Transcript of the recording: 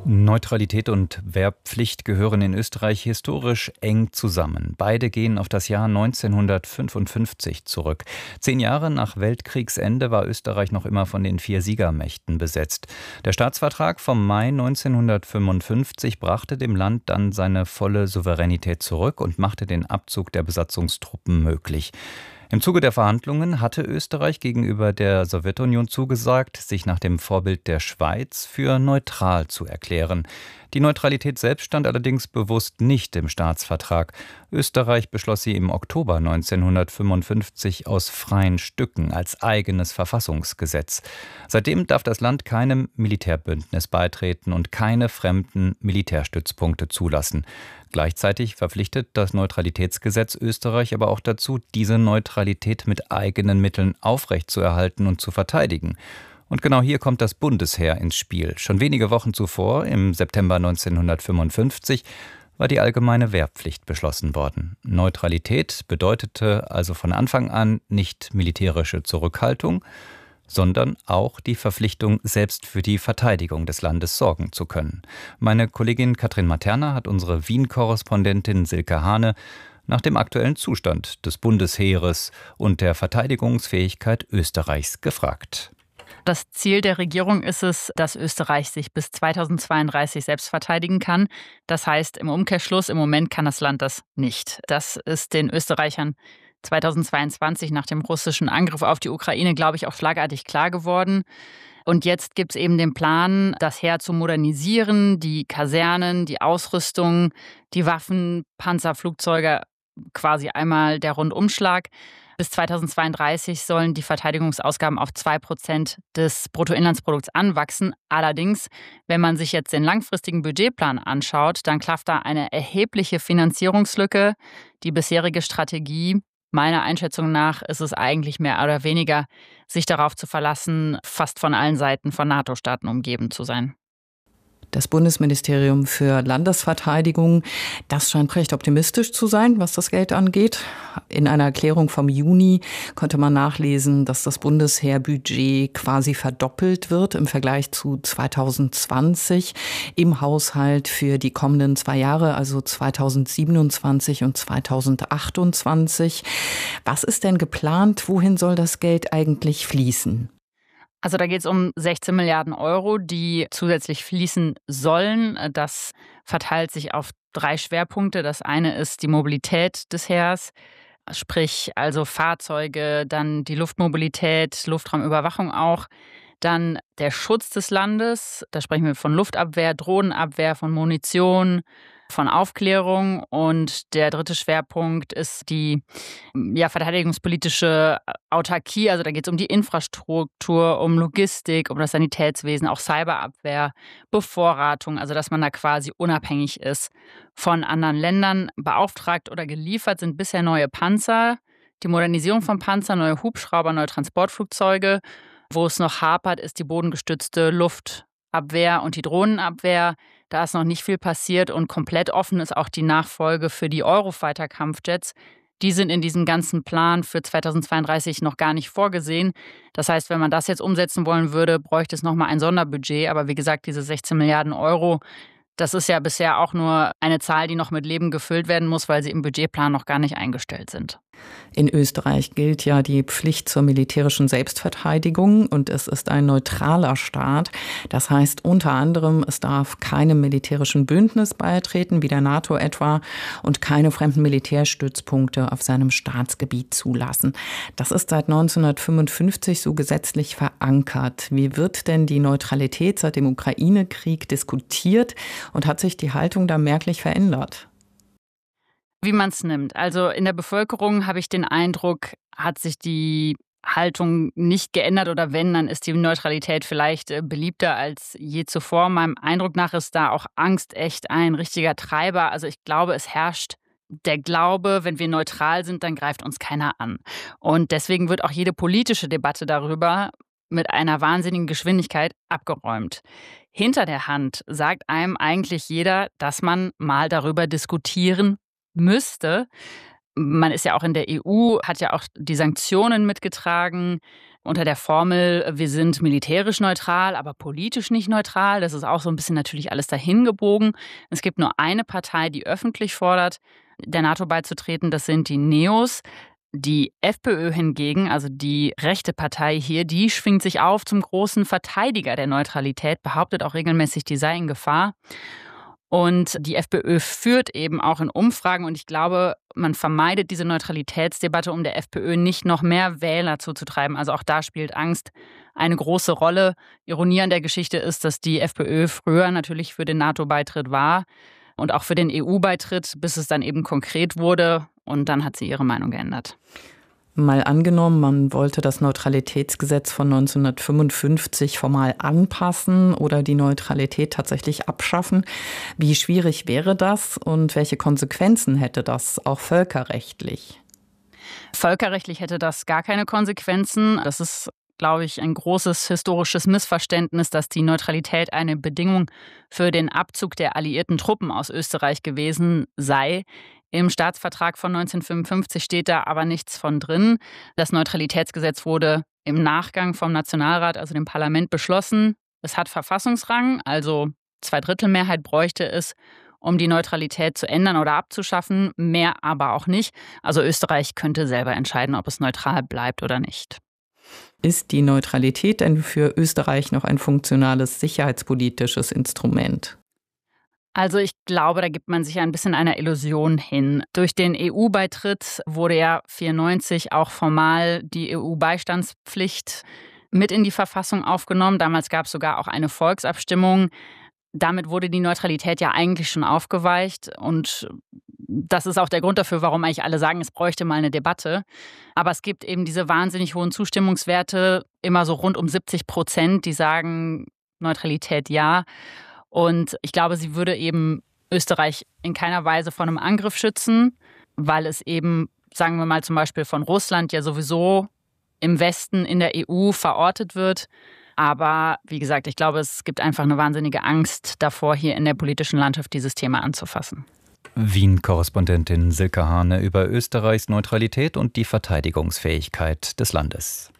Neutralität und Wehrpflicht gehören in Österreich historisch eng zusammen. Beide gehen auf das Jahr 1955 zurück. 10 Jahre nach Weltkriegsende war Österreich noch immer von den 4 Siegermächten besetzt. Der Staatsvertrag vom Mai 1955 brachte dem Land dann seine volle Souveränität zurück und machte den Abzug der Besatzungstruppen möglich. Im Zuge der Verhandlungen hatte Österreich gegenüber der Sowjetunion zugesagt, sich nach dem Vorbild der Schweiz für neutral zu erklären. Die Neutralität selbst stand allerdings bewusst nicht im Staatsvertrag. Österreich beschloss sie im Oktober 1955 aus freien Stücken als eigenes Verfassungsgesetz. Seitdem darf das Land keinem Militärbündnis beitreten und keine fremden Militärstützpunkte zulassen. Gleichzeitig verpflichtet das Neutralitätsgesetz Österreich aber auch dazu, diese Neutralität mit eigenen Mitteln aufrechtzuerhalten und zu verteidigen. Und genau hier kommt das Bundesheer ins Spiel. Schon wenige Wochen zuvor, im September 1955, war die allgemeine Wehrpflicht beschlossen worden. Neutralität bedeutete also von Anfang an nicht militärische Zurückhaltung, sondern auch die Verpflichtung, selbst für die Verteidigung des Landes sorgen zu können. Meine Kollegin Katrin Materna hat unsere Wien-Korrespondentin Silke Hane nach dem aktuellen Zustand des Bundesheeres und der Verteidigungsfähigkeit Österreichs gefragt. Das Ziel der Regierung ist es, dass Österreich sich bis 2032 selbst verteidigen kann. Das heißt, im Umkehrschluss, im Moment kann das Land das nicht. Das ist den Österreichern 2022 nach dem russischen Angriff auf die Ukraine, glaube ich, auch schlagartig klar geworden. Und jetzt gibt es eben den Plan, das Heer zu modernisieren, die Kasernen, die Ausrüstung, die Waffen, Panzer, Flugzeuge, quasi einmal der Rundumschlag. Bis 2032 sollen die Verteidigungsausgaben auf 2% des Bruttoinlandsprodukts anwachsen. Allerdings, wenn man sich jetzt den langfristigen Budgetplan anschaut, dann klafft da eine erhebliche Finanzierungslücke. Die bisherige Strategie, meiner Einschätzung nach, ist es eigentlich mehr oder weniger, sich darauf zu verlassen, fast von allen Seiten von NATO-Staaten umgeben zu sein. Das Bundesministerium für Landesverteidigung, das scheint recht optimistisch zu sein, was das Geld angeht. In einer Erklärung vom Juni konnte man nachlesen, dass das Bundesheerbudget quasi verdoppelt wird im Vergleich zu 2020 im Haushalt für die kommenden 2 Jahre, also 2027 und 2028. Was ist denn geplant? Wohin soll das Geld eigentlich fließen? Also da geht es um 16 Milliarden Euro, die zusätzlich fließen sollen. Das verteilt sich auf 3 Schwerpunkte. Das eine ist die Mobilität des Heers, sprich also Fahrzeuge, dann die Luftmobilität, Luftraumüberwachung auch. Dann der Schutz des Landes, da sprechen wir von Luftabwehr, Drohnenabwehr, von Munition, von Aufklärung. Und der dritte Schwerpunkt ist die verteidigungspolitische Autarkie. Also da geht es um die Infrastruktur, um Logistik, um das Sanitätswesen, auch Cyberabwehr, Bevorratung. Also dass man da quasi unabhängig ist von anderen Ländern. Beauftragt oder geliefert sind bisher neue Panzer, die Modernisierung von Panzern, neue Hubschrauber, neue Transportflugzeuge. Wo es noch hapert, ist die bodengestützte Luftabwehr und die Drohnenabwehr. Da ist noch nicht viel passiert und komplett offen ist auch die Nachfolge für die Eurofighter-Kampfjets. Die sind in diesem ganzen Plan für 2032 noch gar nicht vorgesehen. Das heißt, wenn man das jetzt umsetzen wollen würde, bräuchte es nochmal ein Sonderbudget. Aber wie gesagt, diese 16 Milliarden Euro, das ist ja bisher auch nur eine Zahl, die noch mit Leben gefüllt werden muss, weil sie im Budgetplan noch gar nicht eingestellt sind. In Österreich gilt ja die Pflicht zur militärischen Selbstverteidigung und es ist ein neutraler Staat. Das heißt unter anderem, es darf keinem militärischen Bündnis beitreten, wie der NATO etwa, und keine fremden Militärstützpunkte auf seinem Staatsgebiet zulassen. Das ist seit 1955 so gesetzlich verankert. Wie wird denn die Neutralität seit dem Ukraine-Krieg diskutiert und hat sich die Haltung da merklich verändert? Wie man es nimmt. Also in der Bevölkerung habe ich den Eindruck, hat sich die Haltung nicht geändert oder wenn, dann ist die Neutralität vielleicht beliebter als je zuvor. Meinem Eindruck nach ist da auch Angst echt ein richtiger Treiber. Also ich glaube, es herrscht der Glaube, wenn wir neutral sind, dann greift uns keiner an. Und deswegen wird auch jede politische Debatte darüber mit einer wahnsinnigen Geschwindigkeit abgeräumt. Hinter der Hand sagt einem eigentlich jeder, dass man mal darüber diskutieren müsste. Man ist ja auch in der EU, hat ja auch die Sanktionen mitgetragen. unter der Formel, wir sind militärisch neutral, aber politisch nicht neutral. Das ist auch so ein bisschen natürlich alles dahingebogen. Es gibt nur eine Partei, die öffentlich fordert, der NATO beizutreten. Das sind die Neos. Die FPÖ hingegen, also die rechte Partei hier, die schwingt sich auf zum großen Verteidiger der Neutralität, behauptet auch regelmäßig, die sei in Gefahr. Und die FPÖ führt eben auch in Umfragen. Und ich glaube, man vermeidet diese Neutralitätsdebatte, um der FPÖ nicht noch mehr Wähler zuzutreiben. Also auch da spielt Angst eine große Rolle. Ironie an der Geschichte ist, dass die FPÖ früher natürlich für den NATO-Beitritt war und auch für den EU-Beitritt, bis es dann eben konkret wurde. Und dann hat sie ihre Meinung geändert. Mal angenommen, man wollte das Neutralitätsgesetz von 1955 formal anpassen oder die Neutralität tatsächlich abschaffen. Wie schwierig wäre das und welche Konsequenzen hätte das auch völkerrechtlich? Völkerrechtlich hätte das gar keine Konsequenzen. Das ist, glaube ich, ein großes historisches Missverständnis, dass die Neutralität eine Bedingung für den Abzug der alliierten Truppen aus Österreich gewesen sei. Im Staatsvertrag von 1955 steht da aber nichts von drin. Das Neutralitätsgesetz wurde im Nachgang vom Nationalrat, also dem Parlament, beschlossen. Es hat Verfassungsrang, also 2/3 bräuchte es, um die Neutralität zu ändern oder abzuschaffen, mehr aber auch nicht. Also Österreich könnte selber entscheiden, ob es neutral bleibt oder nicht. Ist die Neutralität denn für Österreich noch ein funktionales sicherheitspolitisches Instrument? Also ich glaube, da gibt man sich ein bisschen einer Illusion hin. Durch den EU-Beitritt wurde ja 1994 auch formal die EU-Beistandspflicht mit in die Verfassung aufgenommen. Damals gab es sogar auch eine Volksabstimmung. Damit wurde die Neutralität ja eigentlich schon aufgeweicht. Und das ist auch der Grund dafür, warum eigentlich alle sagen, es bräuchte mal eine Debatte. Aber es gibt eben diese wahnsinnig hohen Zustimmungswerte, immer so rund um 70%, die sagen Neutralität ja. Und ich glaube, sie würde eben Österreich in keiner Weise vor einem Angriff schützen, weil es eben, sagen wir mal zum Beispiel von Russland ja sowieso im Westen in der EU verortet wird. Aber wie gesagt, ich glaube, es gibt einfach eine wahnsinnige Angst davor, hier in der politischen Landschaft dieses Thema anzufassen. Wien-Korrespondentin Silke Hane über Österreichs Neutralität und die Verteidigungsfähigkeit des Landes.